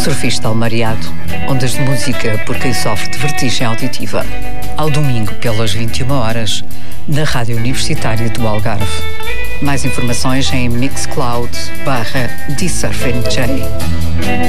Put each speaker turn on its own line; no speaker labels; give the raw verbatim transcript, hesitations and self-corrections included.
Surfista Almariado, ondas de música por quem sofre de vertigem auditiva. Ao domingo, pelas vinte e uma horas, na Rádio Universitária do Algarve. Mais informações em Mixcloud barra D Surfing J.